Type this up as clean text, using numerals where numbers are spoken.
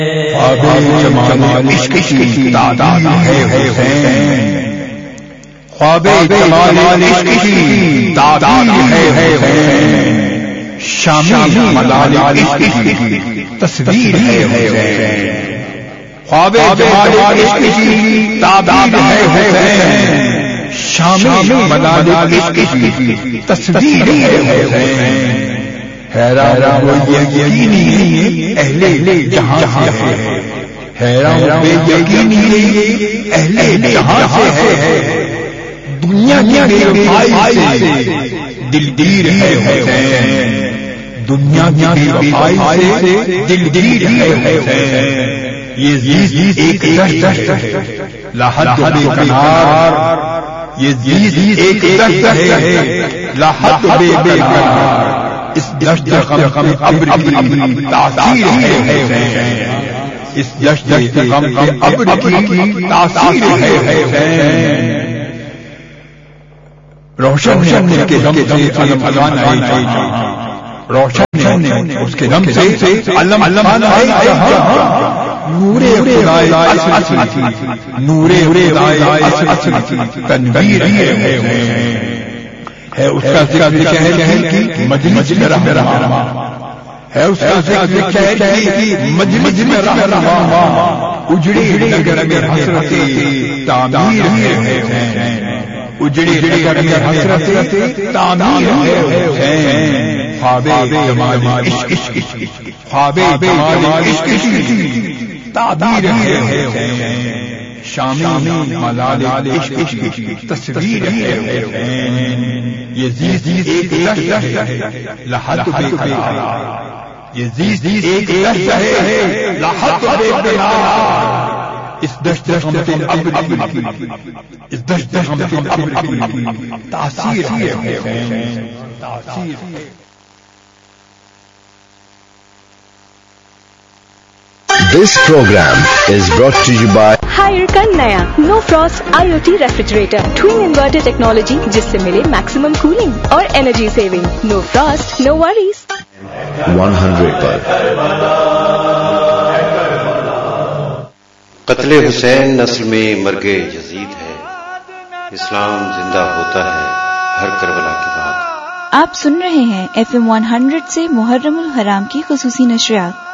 جمال عشق کی تعداد ہے حسین، خواب جمال عشق کی تعداد ہے حسین، شامی ملال عشق کی تصویر ہے حسین، خواب جمال عشق کی تعداد ہے حسین، شامی ملال عشق کی تصویر ہے حسین، حیران وہ یقینی اہل جہاں سے ہے، حیران بے یقینی اہل جہاں سے ہے، دنیا کی بے وفائی سے دلگیر ہے حسین، دنیا کی بے وفائی سے دلگیر ہے حسین، یہ زیز ایک دشت ہے لاحد بے کنار، یہ زیز ایک دشت ہے لاحد بے کنار، اس دشت غم ابر کی تاثیر ہے حسین، اس دشت غم ابر کی تاثیر ہے حسین، روشن ہے کے دم سے علم افغان ہے روشن ہے اس کے دم سے علم افغان ہے، نور خدائے اصل نور خدائے اصل تنویر ہے اس کا ذکر شہر کی مجلس میں رہا ہے، اس کا ذکر شہر کی مجلس میں رہا، اجڑے نگر میں حسرت تعمیر ہے حسین، اجڑے نگر میں حسرت تعمیر ہے حسین، خواب جمال عشق کی، خواب جمال عشق کی تعبیر ہے حسین، شامی ملال عشق کی تصویر ہے حسین، یہ زیز ایک دشت ہے لاحد بے کنار، یہ زیز ایک دشت ہے لاحد بے کنار، اس دشت غم ابر کی، اس دشت غم ابر کی تاثیر ہے حسین، تاثیر ہے۔ This program is brought to you by Hurricane Naya No Frost IoT Refrigerator, twin inverter technology جس سے ملے maximum cooling اور energy saving. No frost, no worries. 100 پر قتل حسین نسل میں مرگ یزید ہے، اسلام زندہ ہوتا ہے ہر کربلا کے بعد۔ آپ سن رہے ہیں FM 100 سے محرم الحرام کی خصوصی نشریات۔